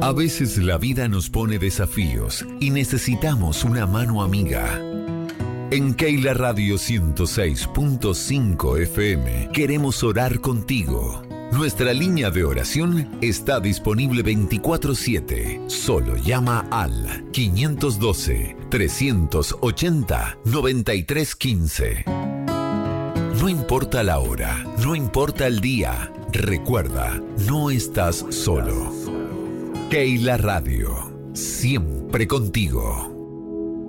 A veces la vida nos pone desafíos y necesitamos una mano amiga. En Keila Radio 106.5 FM queremos orar contigo. Nuestra línea de oración está disponible 24/7. Solo llama al 512-380-9315. No importa la hora, no importa el día. Recuerda, no estás solo. Keila Radio, siempre contigo.